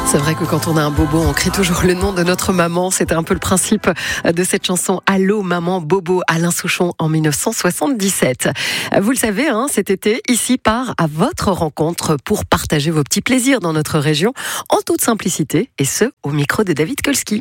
C'est vrai que quand on a un bobo, on crie toujours le nom de notre maman. C'était un peu le principe de cette chanson Allô maman bobo, Alain Souchon en 1977. Vous le savez, cet été, ici part à votre rencontre pour partager vos petits plaisirs dans notre région en toute simplicité, et ce, au micro de David Kolski.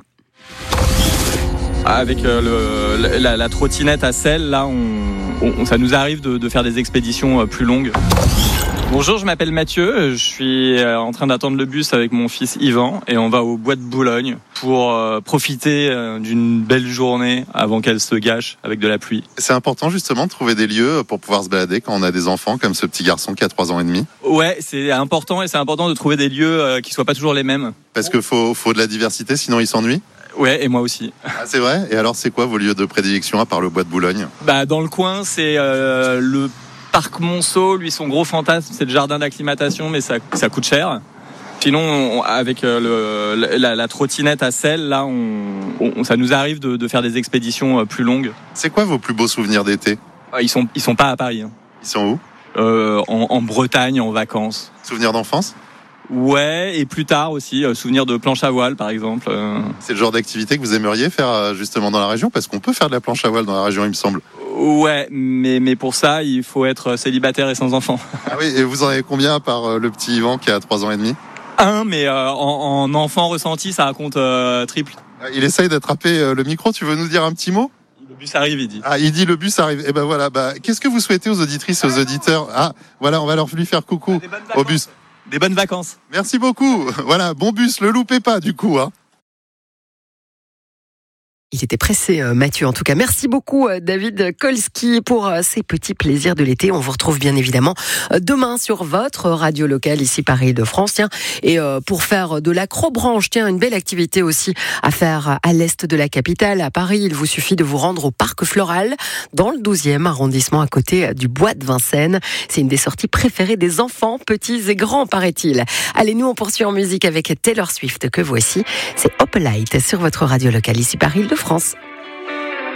Avec la trottinette à selle, là, ça nous arrive de faire des expéditions plus longues. Bonjour, je m'appelle Mathieu, je suis en train d'attendre le bus avec mon fils Yvan et on va au bois de Boulogne pour profiter d'une belle journée avant qu'elle se gâche avec de la pluie. C'est important justement de trouver des lieux pour pouvoir se balader quand on a des enfants comme ce petit garçon qui a 3 ans et demi. Ouais, c'est important et c'est important de trouver des lieux qui soient pas toujours les mêmes. Parce qu'il faut de la diversité, sinon ils s'ennuient. Ouais, et moi aussi. Ah, c'est vrai ? Et alors c'est quoi vos lieux de prédilection à part le bois de Boulogne ? Dans le coin, c'est le Parc Monceau, lui son gros fantasme c'est le jardin d'acclimatation, mais ça coûte cher. Sinon avec la trottinette à selle, là ça nous arrive de faire des expéditions plus longues. C'est quoi vos plus beaux souvenirs d'été ? Ils sont pas à Paris. Ils sont où ? En Bretagne en vacances. Souvenirs d'enfance ? Ouais, et plus tard aussi, souvenirs de planche à voile par exemple. C'est le genre d'activité que vous aimeriez faire justement dans la région ? Parce qu'on peut faire de la planche à voile dans la région, il me semble. Ouais, mais pour ça, il faut être célibataire et sans enfant. Ah oui, et vous en avez combien par le petit Yvan qui a 3 ans et demi ? Mais en enfant ressenti, ça raconte triple. Il essaye d'attraper le micro, tu veux nous dire un petit mot ? Le bus arrive, il dit. Ah, il dit le bus arrive. Et ben voilà, qu'est-ce que vous souhaitez aux auditrices et aux auditeurs ? Ah, voilà, on va lui faire coucou au bus. Des bonnes vacances. Merci beaucoup. Voilà, bon bus, le loupez pas du coup. Il était pressé, Mathieu. En tout cas, merci beaucoup, David Kolski, pour ces petits plaisirs de l'été. On vous retrouve bien évidemment demain sur votre radio locale, ici Paris-Île-de-France. Tiens, et pour faire de l'acrobranche, une belle activité aussi à faire à l'est de la capitale, à Paris. Il vous suffit de vous rendre au Parc Floral, dans le 12e arrondissement, à côté du Bois de Vincennes. C'est une des sorties préférées des enfants, petits et grands, paraît-il. Allez, nous, on poursuit en musique avec Taylor Swift, que voici. C'est Hop Light sur votre radio locale, ici Paris-Île-de-France.